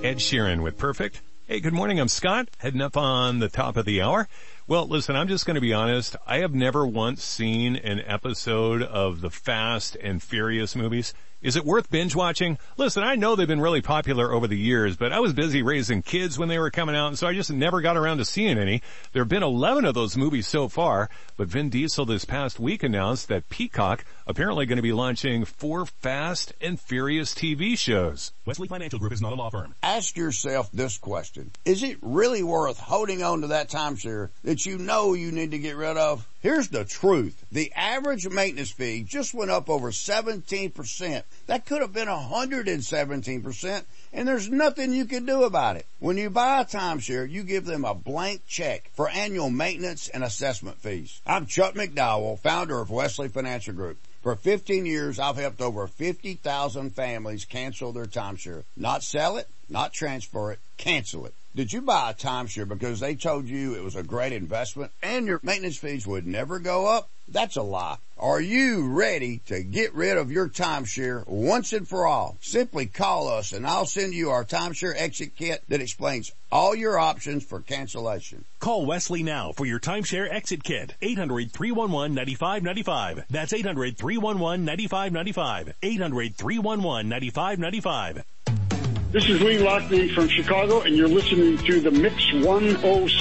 Ed Sheeran with Perfect. Hey, good morning. I'm Scott, heading up on the top of the hour. Well, listen, I'm just going to be honest. I have never once seen an episode of the Fast and Furious movies. Is it worth binge watching? Listen, I know they've been really popular over the years, but I was busy raising kids when they were coming out, and so I just never got around to seeing any. There have been 11 of those movies so far, but Vin Diesel this past week announced that Peacock apparently going to be launching 4 Fast and Furious TV shows. Wesley Financial Group is not a law firm. Ask yourself this question. Is it really worth holding on to that timeshare that you know you need to get rid of? Here's the truth. The average maintenance fee just went up over 17%. That could have been 117%, and there's nothing you can do about it. When you buy a timeshare, you give them a blank check for annual maintenance and assessment fees. I'm Chuck McDowell, founder of Wesley Financial Group. For 15 years, I've helped over 50,000 families cancel their timeshare. Not sell it, not transfer it, cancel it. Did you buy a timeshare because they told you it was a great investment and your maintenance fees would never go up? That's a lie. Are you ready to get rid of your timeshare once and for all? Simply call us and I'll send you our timeshare exit kit that explains all your options for cancellation. Call Wesley now for your timeshare exit kit. 800-311-9595. That's 800-311-9595. 800-311-9595. This is Lee Lockney from Chicago, and you're listening to the Mix 106.